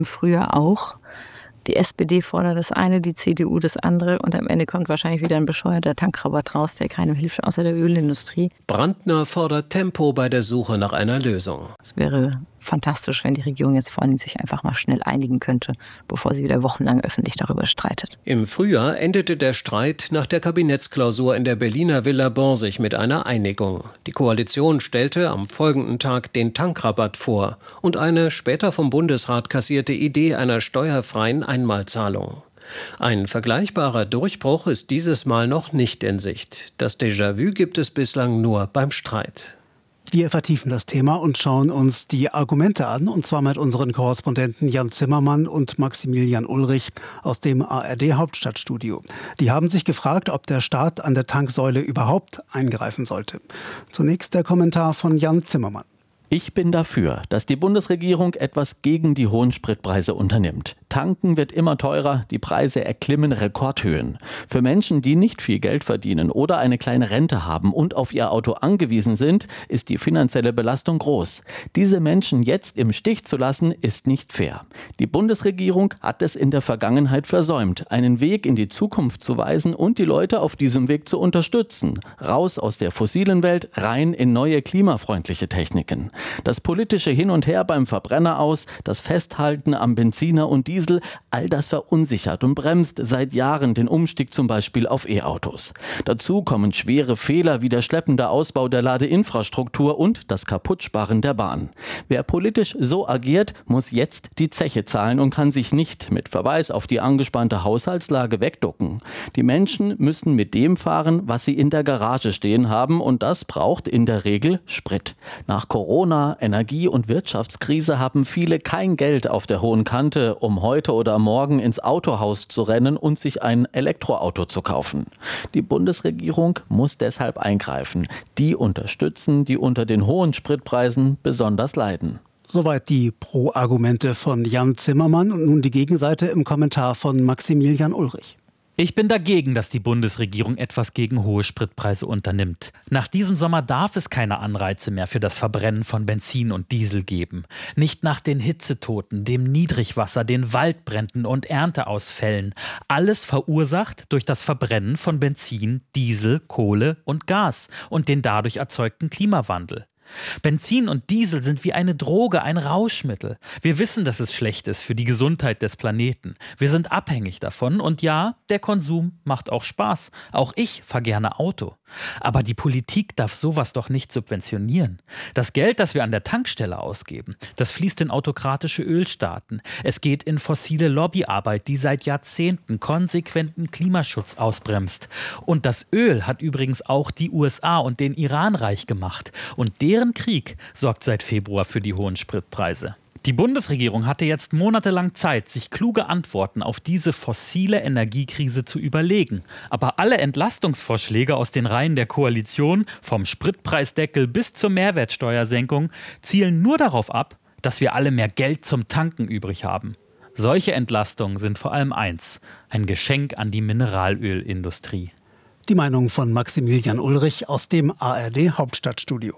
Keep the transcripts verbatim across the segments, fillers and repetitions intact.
Früher auch. Die S P D fordert das eine, die C D U das andere und am Ende kommt wahrscheinlich wieder ein bescheuerter Tankrabatt raus, der keinem hilft, außer der Ölindustrie. Brandner fordert Tempo bei der Suche nach einer Lösung. Es wäre fantastisch, wenn die Regierung jetzt vor allem sich einfach mal schnell einigen könnte, bevor sie wieder wochenlang öffentlich darüber streitet. Im Frühjahr endete der Streit nach der Kabinettsklausur in der Berliner Villa Borsig mit einer Einigung. Die Koalition stellte am folgenden Tag den Tankrabatt vor und eine später vom Bundesrat kassierte Idee einer steuerfreien Einmalzahlung. Ein vergleichbarer Durchbruch ist dieses Mal noch nicht in Sicht. Das Déjà-vu gibt es bislang nur beim Streit. Wir vertiefen das Thema und schauen uns die Argumente an, und zwar mit unseren Korrespondenten Jan Zimmermann und Maximilian Ulrich aus dem A R D-Hauptstadtstudio. Die haben sich gefragt, ob der Staat an der Tanksäule überhaupt eingreifen sollte. Zunächst der Kommentar von Jan Zimmermann. Ich bin dafür, dass die Bundesregierung etwas gegen die hohen Spritpreise unternimmt. Tanken wird immer teurer, die Preise erklimmen Rekordhöhen. Für Menschen, die nicht viel Geld verdienen oder eine kleine Rente haben und auf ihr Auto angewiesen sind, ist die finanzielle Belastung groß. Diese Menschen jetzt im Stich zu lassen, ist nicht fair. Die Bundesregierung hat es in der Vergangenheit versäumt, einen Weg in die Zukunft zu weisen und die Leute auf diesem Weg zu unterstützen. Raus aus der fossilen Welt, rein in neue klimafreundliche Techniken. Das politische Hin und Her beim Verbrenner aus, das Festhalten am Benziner und Diesel, all das verunsichert und bremst seit Jahren den Umstieg zum Beispiel auf E-Autos. Dazu kommen schwere Fehler wie der schleppende Ausbau der Ladeinfrastruktur und das Kaputtsparen der Bahn. Wer politisch so agiert, muss jetzt die Zeche zahlen und kann sich nicht mit Verweis auf die angespannte Haushaltslage wegducken. Die Menschen müssen mit dem fahren, was sie in der Garage stehen haben, und das braucht in der Regel Sprit. Nach Corona Energie- und Wirtschaftskrise haben viele kein Geld auf der hohen Kante, um heute oder morgen ins Autohaus zu rennen und sich ein Elektroauto zu kaufen. Die Bundesregierung muss deshalb eingreifen. Die unterstützen, die unter den hohen Spritpreisen besonders leiden. Soweit die Pro-Argumente von Jan Zimmermann und nun die Gegenseite im Kommentar von Maximilian Ulrich. Ich bin dagegen, dass die Bundesregierung etwas gegen hohe Spritpreise unternimmt. Nach diesem Sommer darf es keine Anreize mehr für das Verbrennen von Benzin und Diesel geben. Nicht nach den Hitzetoten, dem Niedrigwasser, den Waldbränden und Ernteausfällen. Alles verursacht durch das Verbrennen von Benzin, Diesel, Kohle und Gas und den dadurch erzeugten Klimawandel. Benzin und Diesel sind wie eine Droge, ein Rauschmittel. Wir wissen, dass es schlecht ist für die Gesundheit des Planeten. Wir sind abhängig davon und ja, der Konsum macht auch Spaß. Auch ich fahre gerne Auto. Aber die Politik darf sowas doch nicht subventionieren. Das Geld, das wir an der Tankstelle ausgeben, das fließt in autokratische Ölstaaten. Es geht in fossile Lobbyarbeit, die seit Jahrzehnten konsequenten Klimaschutz ausbremst. Und das Öl hat übrigens auch die U S A und den Iran reich gemacht. Und deren Krieg sorgt seit Februar für die hohen Spritpreise. Die Bundesregierung hatte jetzt monatelang Zeit, sich kluge Antworten auf diese fossile Energiekrise zu überlegen. Aber alle Entlastungsvorschläge aus den Reihen der Koalition, vom Spritpreisdeckel bis zur Mehrwertsteuersenkung, zielen nur darauf ab, dass wir alle mehr Geld zum Tanken übrig haben. Solche Entlastungen sind vor allem eins: ein Geschenk an die Mineralölindustrie. Die Meinung von Maximilian Ulrich aus dem A R D-Hauptstadtstudio.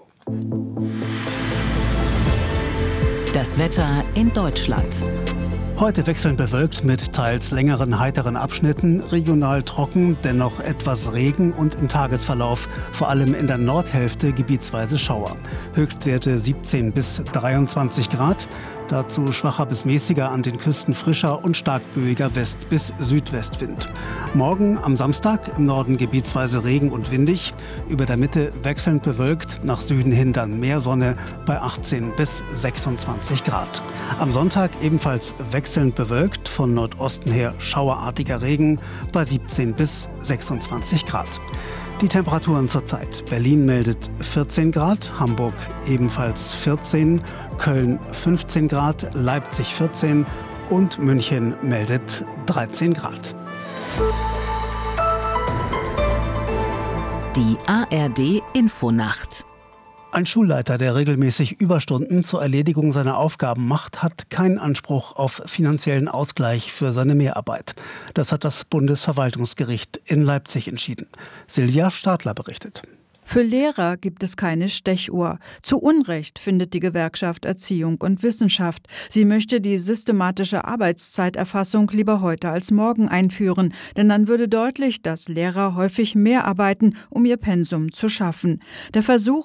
Das Wetter in Deutschland. Heute wechselnd bewölkt mit teils längeren heiteren Abschnitten, regional trocken, dennoch etwas Regen und im Tagesverlauf vor allem in der Nordhälfte gebietsweise Schauer. Höchstwerte siebzehn bis dreiundzwanzig Grad, dazu schwacher bis mäßiger, an den Küsten frischer und stark böiger West- bis Südwestwind. Morgen am Samstag im Norden gebietsweise Regen und windig, über der Mitte wechselnd bewölkt, nach Süden hin dann mehr Sonne bei achtzehn bis sechsundzwanzig Grad. Am Sonntag ebenfalls wechselnd bewölkt, von Nordosten her schauerartiger Regen bei siebzehn bis sechsundzwanzig Grad. Die Temperaturen zurzeit: Berlin meldet vierzehn Grad, Hamburg ebenfalls vierzehn, Köln fünfzehn Grad, Leipzig vierzehn und München meldet dreizehn Grad. Die A R D-Infonacht. Ein Schulleiter, der regelmäßig Überstunden zur Erledigung seiner Aufgaben macht, hat keinen Anspruch auf finanziellen Ausgleich für seine Mehrarbeit. Das hat das Bundesverwaltungsgericht in Leipzig entschieden. Silvia Stadler berichtet. Für Lehrer gibt es keine Stechuhr. Zu Unrecht findet die Gewerkschaft Erziehung und Wissenschaft. Sie möchte die systematische Arbeitszeiterfassung lieber heute als morgen einführen, denn dann würde deutlich, dass Lehrer häufig mehr arbeiten, um ihr Pensum zu schaffen. Der Versuch